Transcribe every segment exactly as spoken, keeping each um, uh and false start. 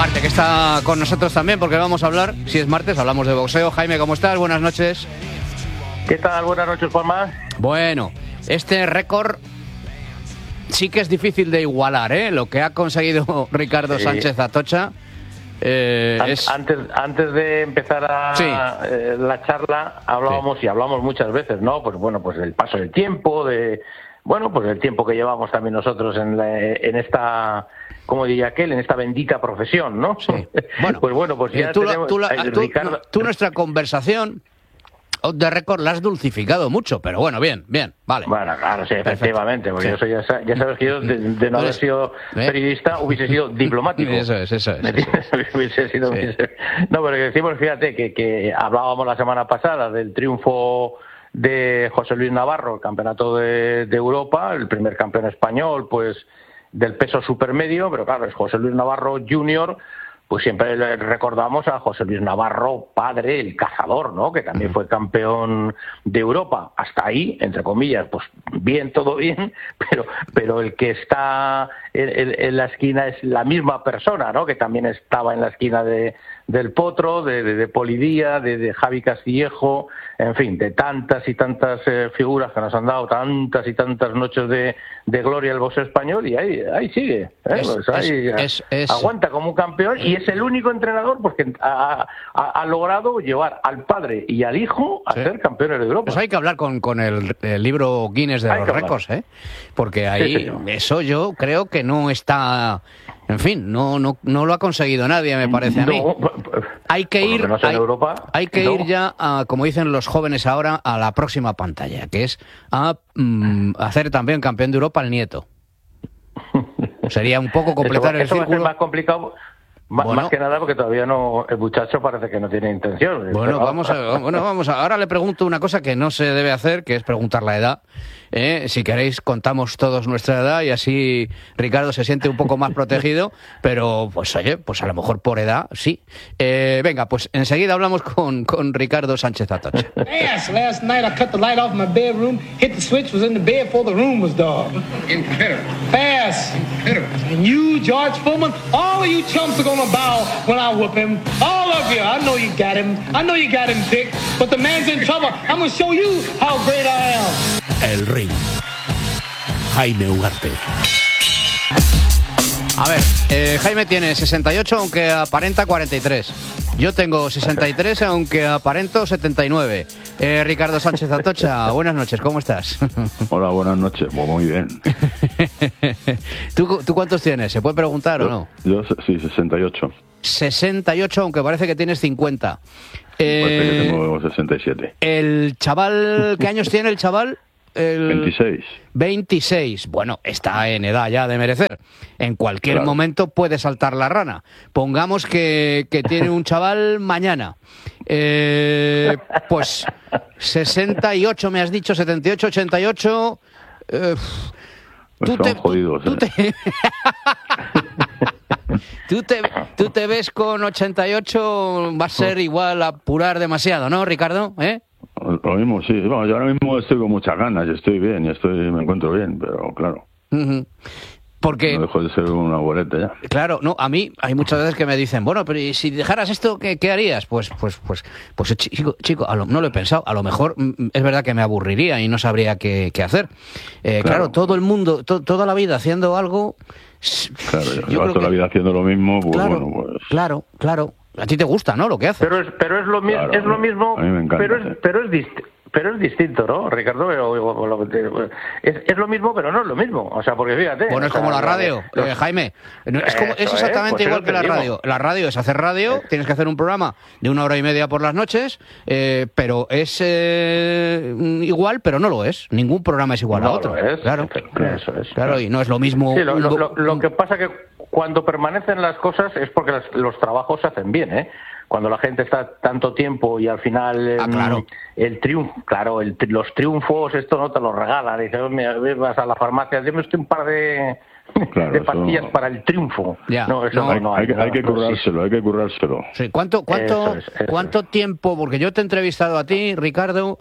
Ugarte, que está con nosotros también, porque vamos a hablar, si es martes, hablamos de boxeo. Jaime, ¿cómo estás? Buenas noches. ¿Qué tal? Buenas noches, Juanma. Bueno, este récord sí que es difícil de igualar, ¿eh? Lo que ha conseguido Ricardo sí. Sánchez Atocha. Eh, An- es... antes, antes de empezar a, sí. eh, la charla, hablábamos sí. y hablamos muchas veces, ¿no? Pues bueno, pues del paso del tiempo, de bueno, pues el tiempo que llevamos también nosotros en, la, en esta, como diría aquel, en esta bendita profesión, ¿no? Sí. Bueno, pues bueno, pues ya eh, tú, tenemos, tú, la, eh, tú, Ricardo... tú nuestra conversación de récord la has dulcificado mucho, pero bueno, bien, bien, vale. Bueno, claro, sí, efectivamente, porque sí. yo soy, ya, ya sabes que yo de, de no haber sido ¿Eh? periodista hubiese sido diplomático. Eso es, eso es. Eso es. hubiese sido, sí. hubiese... No, pero decimos, fíjate, que, que hablábamos la semana pasada del triunfo de José Luis Navarro, el campeonato de, de Europa, el primer campeón español, pues, del peso supermedio, pero claro, es José Luis Navarro junior, pues siempre le recordamos a José Luis Navarro, padre, el cazador, ¿no? Que también fue campeón de Europa. Hasta ahí, entre comillas, pues bien, todo bien, pero pero el que está en, en, en la esquina es la misma persona, ¿no? Que también estaba en la esquina de del Potro, de, de, de Polidía, de, de Javi Castillejo, en fin, de tantas y tantas eh, figuras que nos han dado, tantas y tantas noches de, de gloria al boxeo español, y ahí ahí sigue, ¿eh? Es, pues ahí, es, es, aguanta como un campeón, y es el único entrenador porque ha, ha, ha logrado llevar al padre y al hijo a sí. ser campeones de Europa. Pues hay que hablar con, con el, el libro Guinness de hay los récords, ¿eh? Porque ahí sí, eso yo creo que no está... En fin, no no no lo ha conseguido nadie, me parece a mí. No, hay que ir, no hay, Europa, hay que no. ir ya, a, como dicen los jóvenes ahora, a la próxima pantalla, que es a mm, hacer también campeón de Europa al nieto. Sería un poco completar eso, eso el círculo. Va a ser más complicado. Más, bueno, más que nada porque todavía no, el muchacho parece que no tiene intención. Bueno, vamos a, bueno, vamos a, ahora le pregunto una cosa que no se debe hacer, que es preguntar la edad. ¿Eh? Si queréis contamos todos nuestra edad y así Ricardo se siente un poco más protegido, pero pues oye, pues a lo mejor por edad sí. Eh, venga, pues enseguida hablamos con, con Ricardo Sánchez Atocha. Yes, last night I cut the light off my bedroom, hit the switch, was in the bed before the room was dark. Incredible. Fast. Incredible. And you, George Foreman, all of you chumps are gonna bow when I whoop him. All of you. I know you got him. I know you got him, Dick. But the man's in trouble. I'm gonna show you how great I am. El Ring. Jaime Ugarte. A ver, eh, Jaime tiene sesenta y ocho, aunque aparenta cuarenta y tres. Yo tengo sesenta y tres, aunque aparento setenta y nueve. Eh, Ricardo Sánchez Atocha, buenas noches, ¿cómo estás? Hola, buenas noches, pues muy bien. ¿Tú, ¿Tú cuántos tienes? ¿Se puede preguntar yo, o no? Yo sí, sesenta y ocho. sesenta y ocho, aunque parece que tienes cincuenta. Eh, parece que tengo sesenta y siete. ¿El chaval, qué años tiene el chaval? El veintiséis. veintiséis. Bueno, está en edad ya de merecer. En cualquier claro. momento puede saltar la rana. Pongamos que, que tiene un chaval mañana. Eh, pues sesenta y ocho me has dicho, setenta y ocho, ochenta y ocho. Eh, pues tú son te, jodidos. Tú, ¿eh? tú te... ¿Tú te, tú te ves con ochenta y ocho, va a ser igual apurar demasiado, ¿no, Ricardo? ¿Eh? Lo mismo, sí. Bueno, yo ahora mismo estoy con muchas ganas, y estoy bien, y estoy, me encuentro bien, pero claro. Uh-huh. Porque... No dejo de ser una boleta ya. Claro, no, a mí hay muchas veces que me dicen, bueno, pero ¿y si dejaras esto, qué, qué harías? Pues, pues, pues, pues chico, chico a lo, no lo he pensado. A lo mejor es verdad que me aburriría y no sabría qué, qué hacer. Eh, claro. claro, todo el mundo, to, toda la vida haciendo algo... Claro, yo llevas toda que... la vida haciendo lo mismo, pues claro, bueno, pues... Claro, claro. A ti te gusta, ¿no? Lo que haces. Pero es, pero es lo, mi claro, es lo mismo, a mí me encanta, pero es, sí. pero es distinto. Pero es distinto, ¿no, Ricardo? Es, es lo mismo, pero no es lo mismo. O sea, porque fíjate... Bueno, es o sea, como la radio, los... eh, Jaime. Es, como, es exactamente es, pues igual que la digo. radio. La radio es hacer radio, es... tienes que hacer un programa de una hora y media por las noches, eh, pero es eh, igual, pero no lo es. Ningún programa es igual no a otro. Lo es, claro, claro, eso es. Claro, y no es lo mismo... Sí, lo, lo, lo, lo que pasa que cuando permanecen las cosas es porque las, los trabajos se hacen bien, ¿eh? Cuando la gente está tanto tiempo y al final ah, claro. el triunfo, claro, el, los triunfos, esto no te lo regalan. Dices, vas a la farmacia, dime usted un par de, claro, de pastillas eso... para el triunfo. Ya, no, eso no, no, no hay, hay, no, hay que no, currárselo, sí. hay que currárselo. Sí. ¿Cuánto, cuánto, eso es, eso ¿cuánto es. tiempo? Porque yo te he entrevistado a ti, Ricardo,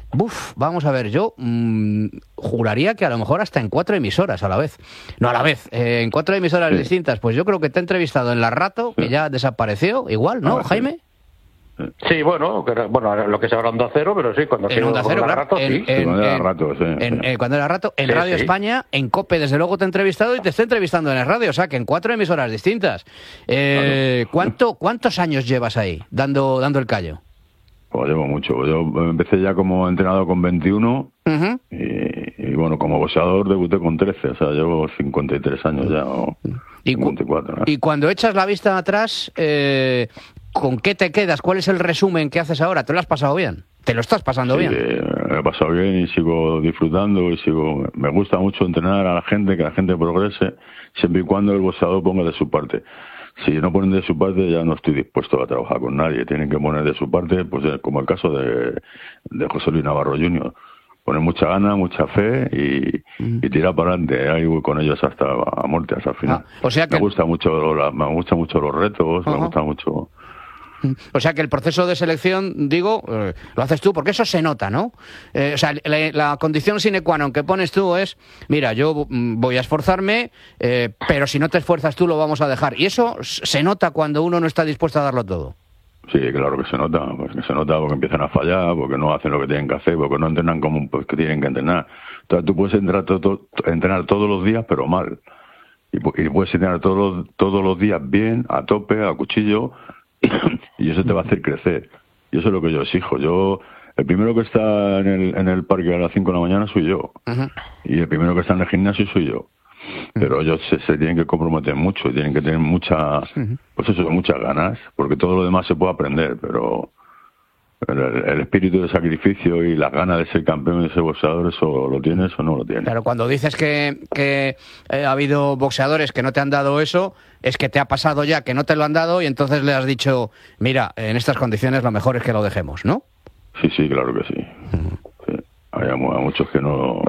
Buf, vamos a ver, yo mmm, juraría que a lo mejor hasta en cuatro emisoras a la vez. No a la vez, eh, en cuatro emisoras sí. distintas. Pues yo creo que te he entrevistado en La Rato, sí. que ya desapareció, igual, ¿no, ah, Jaime? Sí. Sí, bueno, que, bueno, lo que se habla Onda Cero, pero sí, cuando en Onda Cero, claro. Rato, en, sí. En, cuando era en, Rato, sí. En, en, cuando era Rato, en sí, Radio sí. España, en COPE, desde luego te he entrevistado y te estoy entrevistando en el radio, o sea, que en cuatro emisoras distintas. Eh, claro. ¿cuánto, ¿Cuántos años llevas ahí, dando, dando el callo? Pues llevo mucho. Yo empecé ya como entrenador con veintiuno uh-huh. y, y, bueno, como boxeador debuté con trece, o sea, llevo cincuenta y tres años ya, o ¿Y cincuenta y cuatro. ¿no? Y cuando echas la vista atrás, eh, ¿con qué te quedas? ¿Cuál es el resumen que haces ahora? ¿Te lo has pasado bien? ¿Te lo estás pasando sí, bien? Eh, me he pasado bien y sigo disfrutando y sigo... Me gusta mucho entrenar a la gente, que la gente progrese, siempre y cuando el boxeador ponga de su parte. Si no ponen de su parte, ya no estoy dispuesto a trabajar con nadie. Tienen que poner de su parte, pues como el caso de, de José Luis Navarro junior Poner mucha gana, mucha fe y, mm. y tirar para adelante. Ahí voy con ellos hasta a muerte, hasta el final. Ah, o sea que... Me gusta mucho, la, me gustan mucho los retos, uh-huh. me gusta mucho... O sea que el proceso de selección, digo, eh, lo haces tú, porque eso se nota, ¿no? Eh, o sea, la, la condición sine qua non que pones tú es, mira, yo voy a esforzarme, eh, pero si no te esfuerzas tú lo vamos a dejar. Y eso se nota cuando uno no está dispuesto a darlo todo. Sí, claro que se nota, porque se nota porque empiezan a fallar, porque no hacen lo que tienen que hacer, porque no entrenan como pues, que tienen que entrenar. Entonces tú puedes entrenar, todo, entrenar todos los días, pero mal. Y, y puedes entrenar todos los, todos los días bien, a tope, a cuchillo, y eso te va a hacer crecer. Y eso es lo que yo exijo. Yo, el primero que está en el, en el parque a las cinco de la mañana soy yo. Uh-huh. Y el primero que está en el gimnasio soy yo. Uh-huh. Pero ellos se, se tienen que comprometer mucho, tienen que tener mucha, uh-huh. pues eso, muchas ganas, porque todo lo demás se puede aprender, pero el, el espíritu de sacrificio y las ganas de ser campeón y de ser boxeador, eso lo tienes o no lo tienes. Claro, cuando dices que, que eh, ha habido boxeadores que no te han dado eso, es que te ha pasado ya que no te lo han dado y entonces le has dicho, mira, en estas condiciones lo mejor es que lo dejemos, ¿no? Sí, sí, claro que sí. Uh-huh. Sí. Hay a, a muchos que no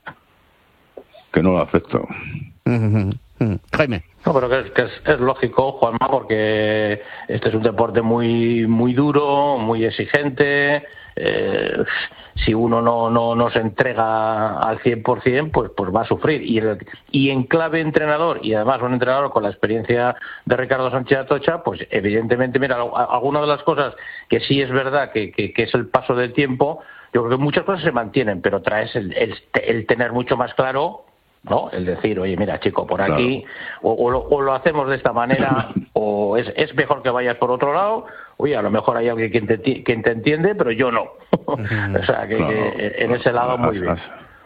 que no lo acepto. Uh-huh. Uh-huh. Jaime. No, pero que, es, que es, es lógico, Juanma, porque este es un deporte muy muy duro, muy exigente. Eh, si uno no, no, no se entrega al cien por ciento, pues, pues va a sufrir. Y, el, y en clave entrenador, y además un entrenador con la experiencia de Ricardo Sánchez Atocha, pues evidentemente, mira, algunas de las cosas que sí es verdad que, que, que es el paso del tiempo, yo creo que muchas cosas se mantienen, pero traes el, el, el tener mucho más claro, ¿no? El decir, oye, mira, chico, por aquí, claro. o, o, lo, o lo hacemos de esta manera, o es, es mejor que vayas por otro lado. Oye, a lo mejor hay alguien que te, que te entiende, pero yo no. O sea, que, claro, que en ese lado muy bien.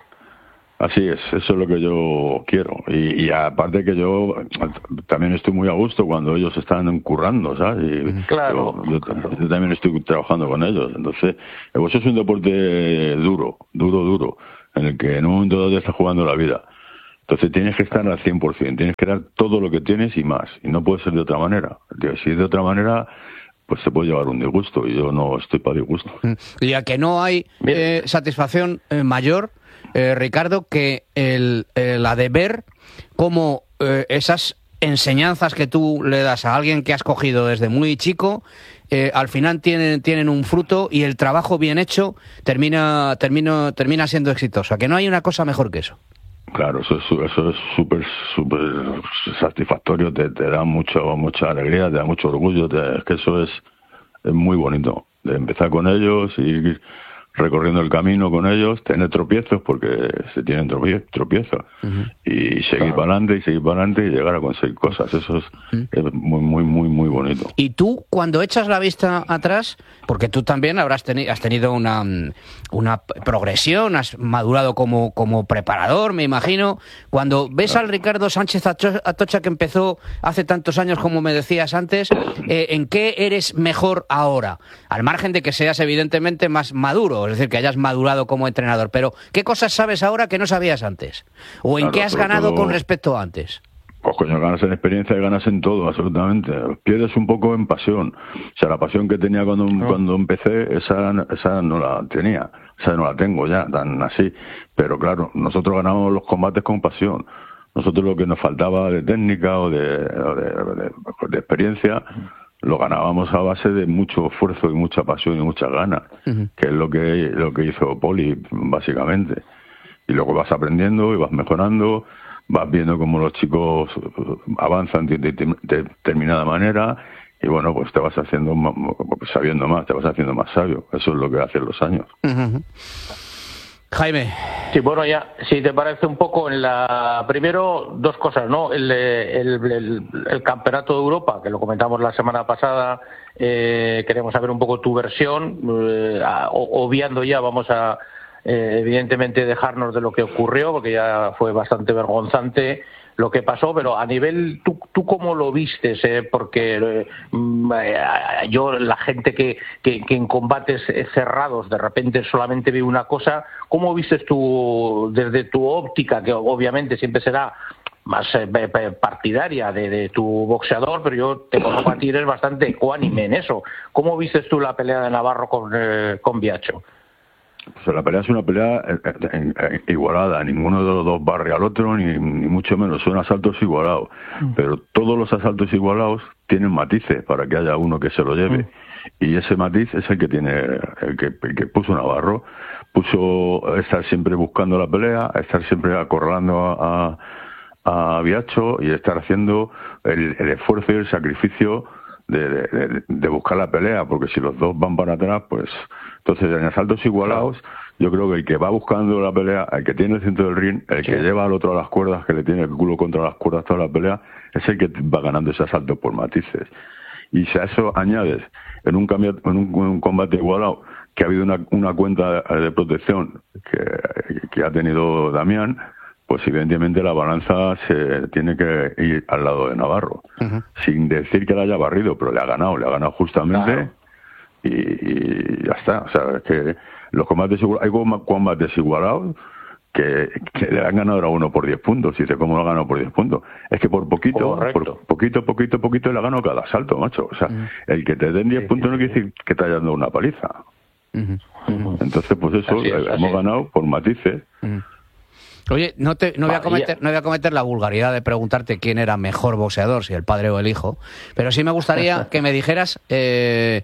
Así es, eso es lo que yo quiero. Y, y aparte que yo también estoy muy a gusto cuando ellos están currando, ¿sabes? Y claro. Yo, yo, yo también estoy trabajando con ellos. Entonces, el boxeo es un deporte duro, duro, duro, en el que en un momento dado estás jugando la vida. Entonces tienes que estar al cien por ciento, tienes que dar todo lo que tienes y más. Y no puede ser de otra manera. Si es de otra manera, pues se puede llevar un disgusto, y yo no estoy para disgusto. Y a que no hay eh, satisfacción eh, mayor, eh, Ricardo, que el, el la de ver cómo eh, esas enseñanzas que tú le das a alguien que has cogido desde muy chico, eh, al final tienen, tienen un fruto y el trabajo bien hecho termina, termina, termina siendo exitoso. A que no hay una cosa mejor que eso. Claro, eso es eso es súper súper satisfactorio, te, te da mucho mucha alegría, te da mucho orgullo, te, es que eso es, es muy bonito, de empezar con ellos y ir recorriendo el camino con ellos, tener tropiezos, porque se tienen tropiezos, uh-huh. y seguir claro. para adelante y seguir para adelante y llegar a conseguir cosas, eso es, uh-huh. es muy, muy, muy, muy bonito. Y tú, cuando echas la vista atrás, porque tú también habrás teni- has tenido una, una progresión, has madurado como, como preparador, me imagino, cuando ves claro. al Ricardo Sánchez Atocha que empezó hace tantos años, como me decías antes, eh, ¿en qué eres mejor ahora? Al margen de que seas evidentemente más maduro, es decir, que hayas madurado como entrenador, pero ¿qué cosas sabes ahora que no sabías antes? ¿O en claro, qué has ganado todo, con respecto a antes? Pues coño, ganas en experiencia y ganas en todo, absolutamente. Pierdes un poco en pasión. O sea, la pasión que tenía cuando, no. cuando empecé, esa, esa no la tenía. Esa no la tengo ya, tan así. Pero claro, nosotros ganamos los combates con pasión. Nosotros lo que nos faltaba de técnica o de, o de, de, de experiencia, lo ganábamos a base de mucho esfuerzo y mucha pasión y muchas ganas, uh-huh. que es lo que lo que hizo Poli, básicamente. Y luego vas aprendiendo y vas mejorando, vas viendo cómo los chicos avanzan de, de, de determinada manera, y bueno, pues te vas haciendo, sabiendo más, te vas haciendo más sabio. Eso es lo que hacen los años. Uh-huh. Jaime. Sí, bueno, ya, si te parece un poco, en la primero, dos cosas, ¿no? El, el, el, el Campeonato de Europa, que lo comentamos la semana pasada, eh, queremos saber un poco tu versión, eh, obviando ya, vamos a, eh, evidentemente, dejarnos de lo que ocurrió, porque ya fue bastante vergonzante lo que pasó, pero a nivel, ¿tú, tú cómo lo vistes? Eh? Porque eh, yo, la gente que, que, que en combates cerrados de repente solamente ve una cosa, ¿cómo vistes tú desde tu óptica, que obviamente siempre será más eh, partidaria de, de tu boxeador, pero yo te conozco a ti, eres bastante ecuánime en eso? ¿Cómo vistes tú la pelea de Navarro con, eh, con Biacho? Pues la pelea es una pelea igualada, ninguno de los dos barre al otro, ni, ni mucho menos, son asaltos igualados, mm. pero todos los asaltos igualados tienen matices para que haya uno que se lo lleve, mm. y ese matiz es el que tiene, el que, el que puso Navarro, puso estar siempre buscando la pelea, estar siempre acorralando a, a, a Biacho y estar haciendo el, el esfuerzo y el sacrificio de, de, de buscar la pelea, porque si los dos van para atrás, pues... Entonces, en asaltos igualados, yo creo que el que va buscando la pelea, el que tiene el centro del ring, el que sí. lleva al otro a las cuerdas, que le tiene el culo contra las cuerdas toda la pelea, es el que va ganando ese asalto por matices. Y si a eso añades, en un, cambio, en un, en un combate igualado, que ha habido una, una cuenta de protección que, que ha tenido Damián, pues evidentemente la balanza se tiene que ir al lado de Navarro. Uh-huh. Sin decir que la haya barrido, pero le ha ganado, le ha ganado justamente... Claro. Y, y ya está, o sea, es que los combates igualados, hay combates igualados que, que le han ganado a uno por diez puntos. Y dice, ¿cómo lo ha ganado por diez puntos? Es que por poquito, Correcto. por poquito, poquito, poquito le ha ganado cada asalto, macho. O sea, uh-huh. el que te den diez sí, puntos sí, no quiere sí. decir que te haya dado una paliza. Uh-huh. Uh-huh. Entonces, pues eso, es, hemos ganado por matices. Uh-huh. Oye, no te no voy a cometer no voy a cometer la vulgaridad de preguntarte quién era mejor boxeador, si el padre o el hijo, pero sí me gustaría que me dijeras eh,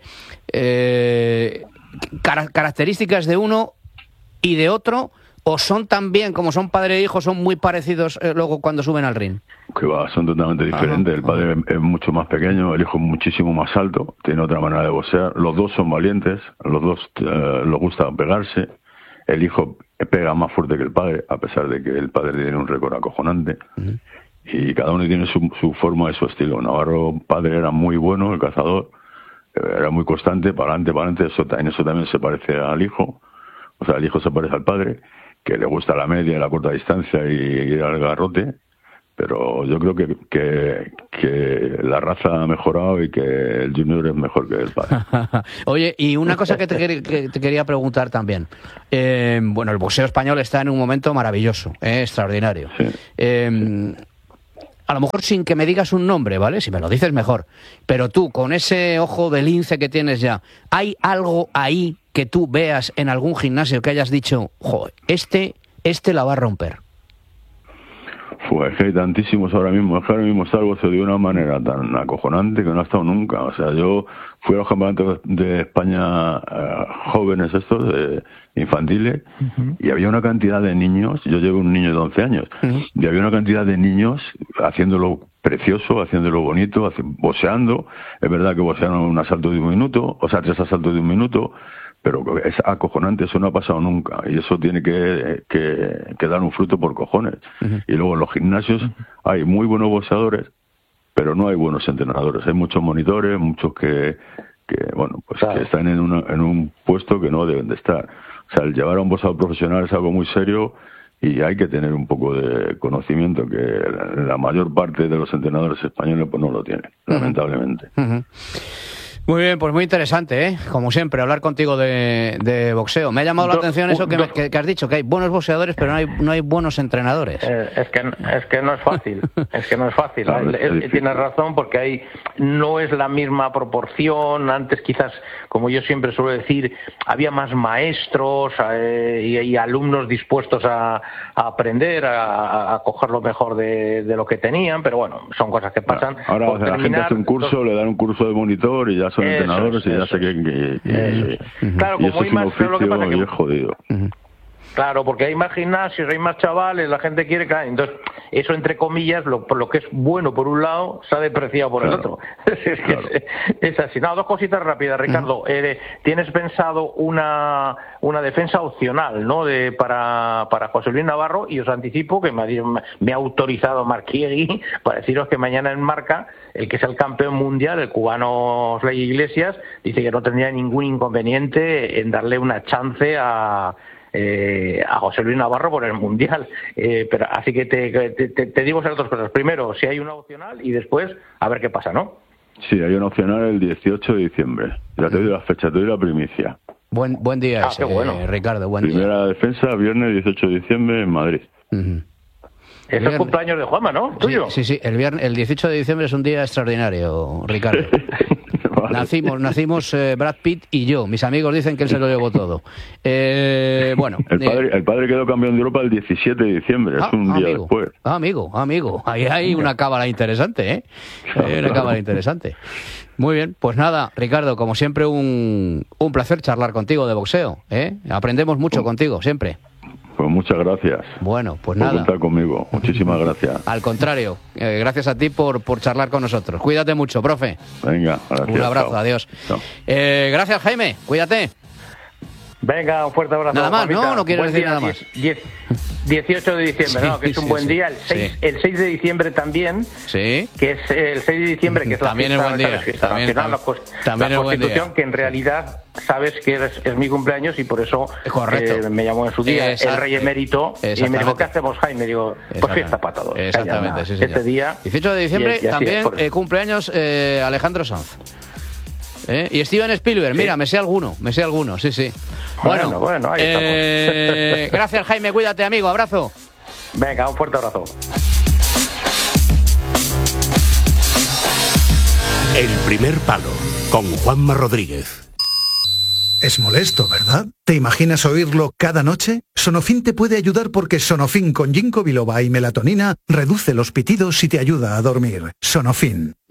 eh, car- características de uno y de otro, o son también, como son padre e hijo, son muy parecidos eh, luego cuando suben al ring. Que va, son totalmente diferentes. Ajá. El padre ajá. es mucho más pequeño, el hijo es muchísimo más alto, tiene otra manera de boxear. Los dos son valientes, los dos eh, les gusta pegarse. El hijo pega más fuerte que el padre, a pesar de que el padre tiene un récord acojonante. Uh-huh. Y cada uno tiene su, su forma y su estilo. Navarro, padre, era muy bueno, el cazador, era muy constante, para adelante, para adelante. Eso, en eso también se parece al hijo. O sea, el hijo se parece al padre, que le gusta la media, la corta distancia y ir al garrote. Pero yo creo que, que, que la raza ha mejorado y que el junior es mejor que el padre. Oye, y una cosa que te, que te quería preguntar también. Eh, bueno, el boxeo español está en un momento maravilloso, eh, extraordinario. Sí. Eh, a lo mejor sin que me digas un nombre, ¿vale? Si me lo dices mejor. Pero tú, con ese ojo de lince que tienes ya, ¿hay algo ahí que tú veas en algún gimnasio que hayas dicho, joder, este, este la va a romper? Pues es que hay tantísimos ahora mismo, es que ahora mismo está el boxeo de una manera tan acojonante que no ha estado nunca. O sea, yo fui a los campeonatos de España uh, jóvenes estos, de infantiles, uh-huh. y había una cantidad de niños, yo llevo un niño de once años, uh-huh. y había una cantidad de niños haciéndolo precioso, haciéndolo bonito, hace, boxeando. Es verdad que boxearon un asalto de un minuto, o sea, tres asaltos de un minuto, pero es acojonante, eso no ha pasado nunca, y eso tiene que, que, que dar un fruto por cojones. Uh-huh. Y luego en los gimnasios uh-huh. hay muy buenos boxeadores, pero no hay buenos entrenadores. Hay muchos monitores, muchos que, que bueno, pues claro. que están en, una, en un puesto que no deben de estar. O sea, el llevar a un boxeador profesional es algo muy serio y hay que tener un poco de conocimiento, que la, la mayor parte de los entrenadores españoles pues no lo tienen, uh-huh. lamentablemente. Uh-huh. Muy bien, pues muy interesante, ¿eh? Como siempre, hablar contigo de, de boxeo. Me ha llamado la do, atención eso que, me, que, que has dicho, que hay buenos boxeadores, pero no hay, no hay buenos entrenadores. Eh, es, que, es que no es fácil, es que no es fácil. Claro, es, es, tienes razón, porque ahí no es la misma proporción. Antes quizás, como yo siempre suelo decir, había más maestros eh, y, y alumnos dispuestos a, a aprender, a, a coger lo mejor de, de lo que tenían, pero bueno, son cosas que pasan. Ahora Por la terminar, gente hace un curso, entonces, le dan un curso de monitor y ya son eso entrenadores es, y ya sé que, que, que, que claro, y como hay más, oficio, lo que pasa que, y es jodido. Uh-huh. Claro, porque hay más gimnasios, hay más chavales, la gente quiere caer. Entonces, eso entre comillas, lo, por lo que es bueno por un lado, se ha depreciado por claro. el otro. es, que claro. es, es así. No, dos cositas rápidas, Ricardo. Uh-huh. Eh, ¿Tienes pensado una una defensa opcional, ¿no? De para para José Luis Navarro, y os anticipo que me ha, me ha autorizado Marquiegui para deciros que mañana en Marca, el que es el campeón mundial, el cubano Slay Iglesias, dice que no tendría ningún inconveniente en darle una chance a Eh, a José Luis Navarro por el Mundial. Eh, pero así que te, te, te, te digo esas dos cosas. Primero, si hay una opcional, y después, a ver qué pasa, ¿no? Sí, hay una opcional el dieciocho de diciembre. Ya te doy la fecha, te doy la primicia. Buen buen día ah, ese, bueno. eh, Ricardo, buen Primera día. defensa, viernes dieciocho de diciembre en Madrid. Uh-huh. Es el cumpleaños de Juanma, ¿no? ¿Tuyo? Sí, sí, sí. El, viernes, el dieciocho de diciembre es un día extraordinario, Ricardo. Vale. Nacimos, nacimos eh, Brad Pitt y yo. Mis amigos dicen que él se lo llevó todo. Eh, bueno. El padre, eh, el padre quedó campeón de Europa el diecisiete de diciembre, ah, es un día amigo, después. Ah, amigo, amigo. Ahí hay una cábala interesante, ¿eh? Claro, hay una claro. cábala interesante. Muy bien, pues nada, Ricardo, como siempre, un, un placer charlar contigo de boxeo, ¿eh? Aprendemos mucho pues, contigo, siempre. Pues muchas gracias. Bueno, pues por nada. contar conmigo. Muchísimas gracias. Al contrario, eh, gracias a ti por, por charlar con nosotros. Cuídate mucho, profe. Venga, gracias. Un abrazo, chao. adiós. Chao. Eh, gracias, Jaime. Cuídate. Venga, un fuerte abrazo. Nada más, Juanita. ¿no? No quiero buen decir día, nada más. diez, dieciocho de diciembre, Sí, ¿no? Que es un sí, buen sí. día. El seis, Sí. el seis de diciembre también. Sí. Que es el seis de diciembre, que es la También es fiesta, buen día. ¿sabes? Fiesta También, nacional, tam- la, cos- también la es buen Constitución, día. que en realidad sabes que es, es mi cumpleaños y por eso Correcto. eh, me llamó en su día Exact- el rey emérito y me dijo, Exactamente. ¿qué hacemos, Jaime? Digo, pues fiesta para todos. Exactamente, Calla, sí, señor. Este día... dieciocho de diciembre y- y así también es, por eso. eh, cumpleaños eh, Alejandro Sanz. ¿Eh? Y Steven Spielberg, Sí. mira, me sé alguno, me sé alguno, sí, sí. Bueno, Bueno, bueno, ahí eh, gracias, Jaime, cuídate, amigo, abrazo. Venga, un fuerte abrazo. El primer palo con Juanma Rodríguez. Es molesto, ¿verdad? ¿Te imaginas oírlo cada noche? Sonofin te puede ayudar porque Sonofin con ginkgo biloba y melatonina reduce los pitidos y te ayuda a dormir. Sonofin.